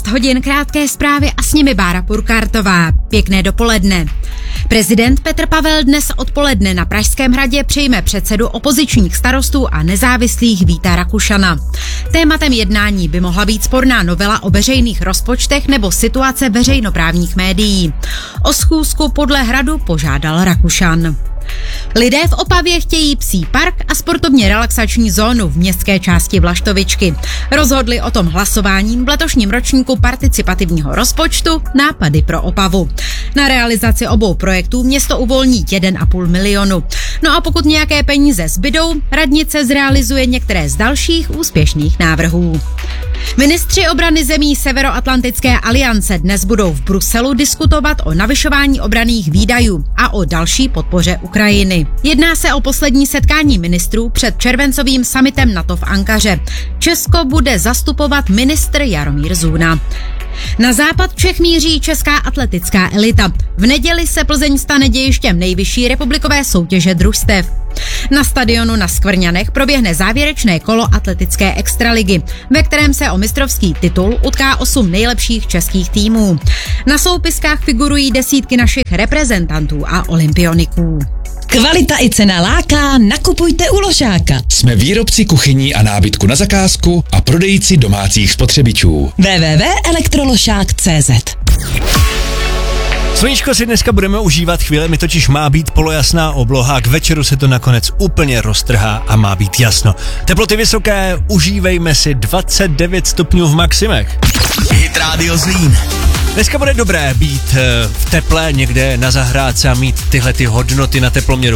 6 hodin krátké zprávy a s nimi Bára Purkártová. Pěkné dopoledne. Prezident Petr Pavel dnes odpoledne na Pražském hradě přijme předsedu opozičních Starostů a nezávislých Víta Rakušana. Tématem jednání by mohla být sporná novela o veřejných rozpočtech nebo situace veřejnoprávních médií. O schůzku podle hradu požádal Rakušan. Lidé v Opavě chtějí psí park a sportovně relaxační zónu v městské části Vlaštovičky. Rozhodli o tom hlasováním v letošním ročníku participativního rozpočtu Nápady pro Opavu. Na realizaci obou projektů město uvolní 1,5 milionu. No a pokud nějaké peníze zbydou, radnice zrealizuje některé z dalších úspěšných návrhů. Ministři obrany zemí Severoatlantické aliance dnes budou v Bruselu diskutovat o navyšování obranných výdajů a o další podpoře Ukrajiny. Jedná se o poslední setkání ministrů před červencovým summitem NATO v Ankaře. Česko bude zastupovat ministr Jaromír Zuna. Na západ Čech míří česká atletická elita. V neděli se Plzeň stane dějištěm nejvyšší republikové soutěže družstev. Na stadionu na Skvrňanech proběhne závěrečné kolo atletické extraligy, ve kterém se o mistrovský titul utká 8 nejlepších českých týmů. Na soupiskách figurují desítky našich reprezentantů a olympioniků. Kvalita i cena láká, nakupujte u Ložáka. Jsme výrobci kuchyní a nábytku na zakázku a prodejci domácích spotřebičů. www.elektroložák.cz. Sluníčko si dneska budeme užívat, chvíle mi totiž má být polojasná obloha, k večeru se to nakonec úplně roztrhá a má být jasno. Teploty vysoké, užívejme si 29 stupňů v maximech. Hit Radio Zlín. Dneska bude dobré být v teple někde na zahrádce a mít tyhle ty hodnoty na teploměru.